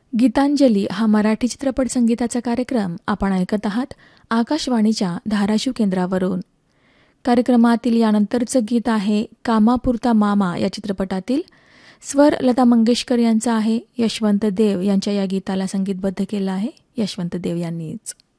गीतांजली हा मराठी चित्रपट संगीताचा कार्यक्रम आपण ऐकत आहात आकाशवाणीच्या धाराशिव केंद्रावरून. कार्यक्रमातील यानंतरचं गीत आहे कामापुरता मामा या चित्रपटातील. स्वर लता मंगेशकर यांचा आहे. यशवंत देव यांच्या या गीताला संगीतबद्ध केलं आहे यशवंत देव यांनीच.